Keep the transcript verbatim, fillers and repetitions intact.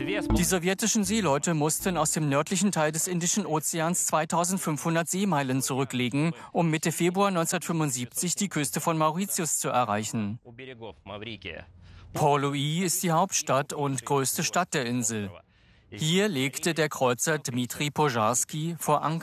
Die sowjetischen Seeleute mussten aus dem nördlichen Teil des Indischen Ozeans zweitausendfünfhundert Seemeilen zurücklegen, um Mitte Februar neunzehnhundertfünfundsiebzig die Küste von Mauritius zu erreichen. Port-Louis ist die Hauptstadt und größte Stadt der Insel. Hier legte der Kreuzer Dmitri Pozharsky vor Anker.